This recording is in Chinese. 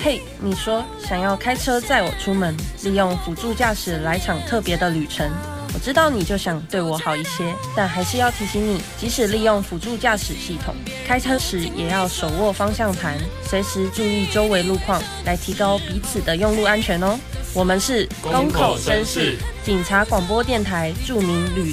嘿，你说想要开车载我出门，利用辅助驾驶来场特别的旅程。我知道你就想对我好一些，但还是要提醒你，即使利用辅助驾驶系统，开车时也要手握方向盘，随时注意周围路况，来提高彼此的用路安全哦。我们是公口绅士警察广播电台著名旅